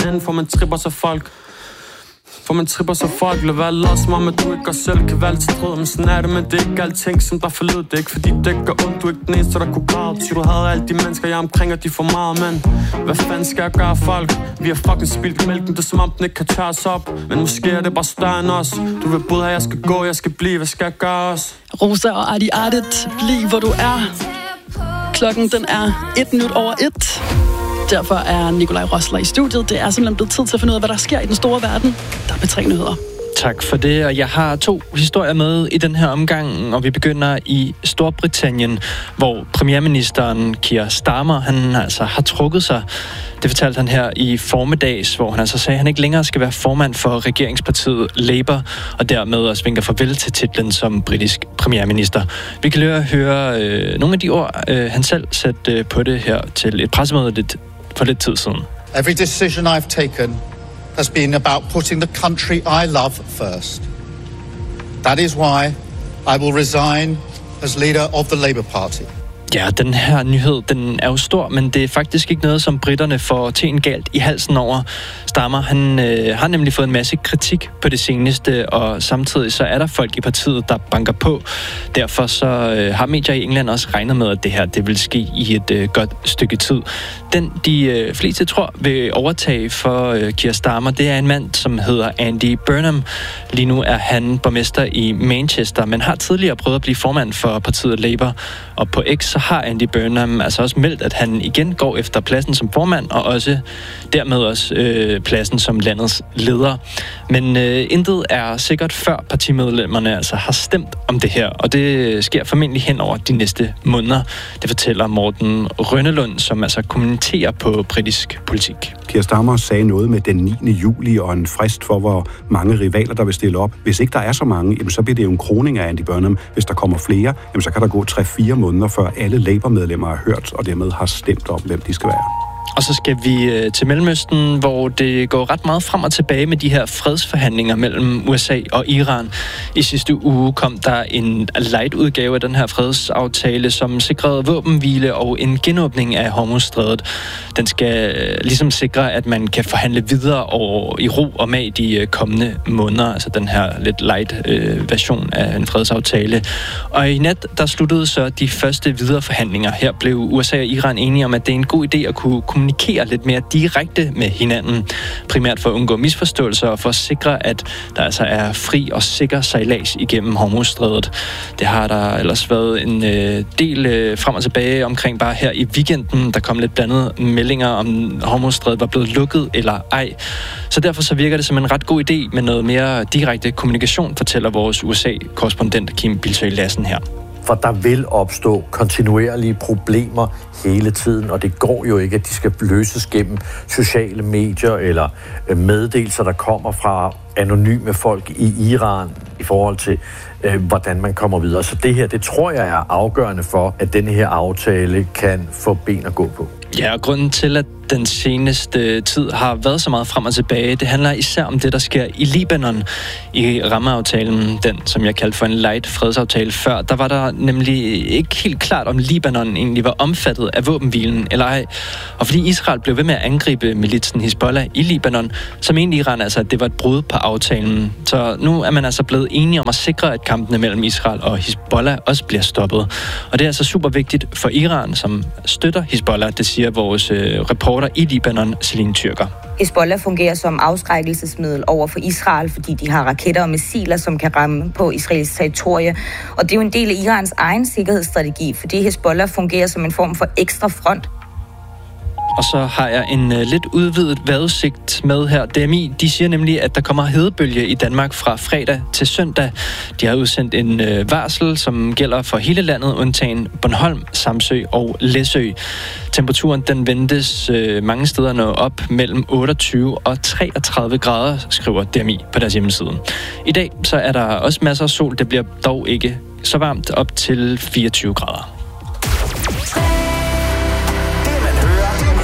anden, for man tripper så folk. For man tripper så folk vil være los, som om at du ikke godt selv kan være altid tråd. Men sådan er det, men det er ikke alting, som der forlød. Det er ikke fordi det ikke gør ondt, du er ikke den eneste, der kunne græde. Så du havde alle de mennesker, jeg omkring, og de for meget. Men hvad fanden skal jeg gøre, folk? Vi har fucking spildt mælken, det er som om den ikke kan tørres op. Men måske er det bare større end os. Du vil både have, jeg skal gå, jeg skal blive, hvad skal jeg gøre også? Rosa og Adi Artet, bliv hvor du er. Klokken den er 1:01. Derfor er Nikolaj Rosler i studiet. Det er simpelthen blevet tid til at finde ud af, hvad der sker i den store verden. Der er P3 Nyheder. Tak for det, og jeg har 2 historier med i den her omgang, og vi begynder i Storbritannien, hvor premierministeren Keir Starmer, han altså har trukket sig. Det fortalte han her i formiddags, hvor han altså sagde, at han ikke længere skal være formand for regeringspartiet Labour, og dermed også vinker farvel til titlen som britisk premierminister. Vi kan høre nogle af de ord, han selv satte på det her til et pressemøde for lidt tid siden. Every decision I've taken has been about putting the country I love first. That is why I will resign as leader of the Labour Party. Ja, den her nyhed, den er jo stor, men det er faktisk ikke noget, som britterne får teen galt i halsen over. Starmer, han har nemlig fået en masse kritik på det seneste, og samtidig så er der folk i partiet, der banker på. Derfor så har medier i England også regnet med, at det her det vil ske i et godt stykke tid. Den, de fleste tror vil overtage for Keir Starmer, det er en mand, som hedder Andy Burnham. Lige nu er han borgmester i Manchester, men har tidligere prøvet at blive formand for partiet Labour. Og på X så har Andy Burnham altså også meldt, at han igen går efter pladsen som formand, og også dermed også pladsen som landets leder. Men intet er sikkert, før partimedlemmerne altså har stemt om det her, og det sker formentlig hen over de næste måneder. Det fortæller Morten Rønnelund, som altså kommenterer på britisk politik. Keir Starmer sagde noget med den 9. juli og en frist for, hvor mange rivaler, der vil stille op. Hvis ikke der er så mange, jamen, så bliver det jo en kroning af Andy Burnham. Hvis der kommer flere, jamen, så kan der gå 3-4 måneder, før alle Labour-medlemmer har hørt, og dermed har stemt om, hvem de skal være. Og så skal vi til Mellemøsten, hvor det går ret meget frem og tilbage med de her fredsforhandlinger mellem USA og Iran. I sidste uge kom der en light-udgave af den her fredsaftale, som sikrede våbenhvile og en genåbning af Hormuzstrædet. Den skal ligesom sikre, at man kan forhandle videre i ro og mag de kommende måneder. Altså den her lidt light version af en fredsaftale. Og i nat, der sluttede så de første videre forhandlinger. Her blev USA og Iran enige om, at det er en god idé at kunne kommunikere lidt mere direkte med hinanden. Primært for at undgå misforståelser og for at sikre, at der altså er fri og sikker sejlads igennem Hormuzstrædet. Det har der ellers været en del frem og tilbage omkring bare her i weekenden. Der kom lidt blandede meldinger om Hormuzstrædet var blevet lukket eller ej. Så derfor så virker det som en ret god idé med noget mere direkte kommunikation, fortæller vores USA-korrespondent Kim Bilsøe Lassen her. For der vil opstå kontinuerlige problemer hele tiden, og det går jo ikke, at de skal løses gennem sociale medier eller meddelelser, der kommer fra anonyme folk i Iran i forhold til, hvordan man kommer videre. Så det her, det tror jeg er afgørende for, at denne her aftale kan få ben at gå på. Ja, og grunden til, at den seneste tid har været så meget frem og tilbage, det handler især om det, der sker i Libanon. I rammeaftalen, den som jeg kaldte for en light fredsaftale før, der var der nemlig ikke helt klart, om Libanon egentlig var omfattet af våbenhvilen eller ej. Og fordi Israel blev ved med at angribe militsen Hizbollah i Libanon, så mente Iran altså, at det var et brud på aftalen. Så nu er man altså blevet enige om at sikre, at kampene mellem Israel og Hizbollah også bliver stoppet. Og det er altså super vigtigt for Iran, som støtter Hizbollah, det siger vores reporter i Libanon, Celine Tyrker. Hizbollah fungerer som afskrækkelsesmiddel over for Israel, fordi de har raketter og missiler, som kan ramme på israelsk territorie. Og det er jo en del af Irans egen sikkerhedsstrategi, fordi Hizbollah fungerer som en form for ekstra front. Og så har jeg en lidt udvidet vejrudsigt med her. DMI, de siger nemlig, at der kommer hedebølge i Danmark fra fredag til søndag. De har udsendt en varsel, som gælder for hele landet, undtagen Bornholm, Samsø og Læsø. Temperaturen den ventes mange steder nå op mellem 28 og 33 grader, skriver DMI på deres hjemmeside. I dag så er der også masser af sol. Det bliver dog ikke så varmt, op til 24 grader.